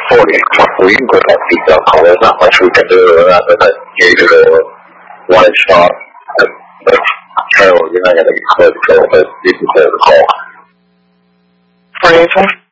we can put that detail call. There's not much we can do other than gauge it over one shot. But you're not going to get clear to but you can clear the call. 484?